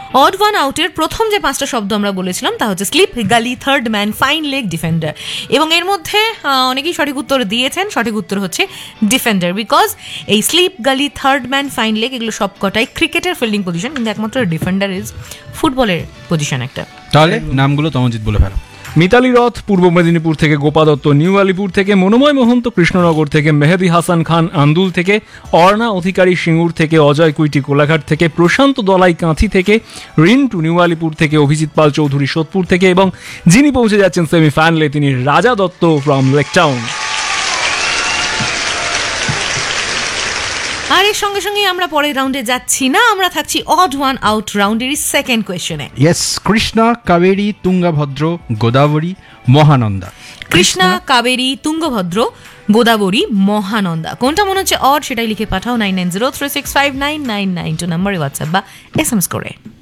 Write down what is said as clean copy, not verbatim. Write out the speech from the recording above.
Odd one আউটের প্রথম যে 5টা শব্দ আমরা বলেছিলাম তা হচ্ছে স্লিপ, গালি, third man, fine leg, defender. এবং এর মধ্যে অনেকেই সঠিক উত্তর দিয়েছেন। সঠিক উত্তর হচ্ছে ডিফেন্ডার, বিকজ এই স্লিপ, গালি, থার্ড ম্যান, ফাইন লেগ এগুলো সবকটাই ক্রিকেটের ফিল্ডিং পজিশন, কিন্তু একমাত্র ডিফেন্ডার ইজ ফুটবলের পজিশন একটা। তাহলে নামগুলো তমজিৎ বলে ফেলো। মিতালি রথ পূর্ব মেদিনীপুর থেকে, গোপা দত্ত নিউ আলিপুর থেকে, মনোময় মহন্ত কৃষ্ণনগর থেকে, মেহেদি হাসান খান আন্দুল থেকে, অর্ণা অধিকারী সিঙ্গুর থেকে, অজয় কুইটি কোলাঘাট থেকে, প্রশান্ত দলাই কাঁথি থেকে, রিন্টু নিউ আলিপুর থেকে, অভিজিৎ পাল চৌধুরী সোদপুর থেকে, এবং যিনি পৌঁছে যাচ্ছেন সেমিফাইনালে তিনি রাজা দত্ত ফ্রম লেক টাউন। আর এর সঙ্গে সঙ্গে আমরা পরের রাউন্ডে যাচ্ছি না, আমরা থাকছি odd one out রাউন্ডেরই second কোয়েশ্চনে। Yes, Krishna, Kaveri, Tungabhadra, Godavari, Mahananda. Krishna, Kaveri, Tungabhadra, Godavari, Mahananda. কোনটা মনে হচ্ছে অড সেটাই লিখে পাঠাও 9903659992 নম্বরে হোয়াটসঅ্যাপ বা SMS করে।